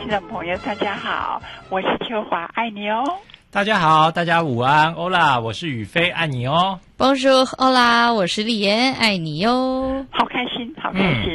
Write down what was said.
听众朋友，大家好，我是秋华，爱你哦。 大家好，大家午安，欧啦，我是宇飞，爱你哦。 Bonjour， Hola， 我是丽妍，爱你哟。 好开心，好开心。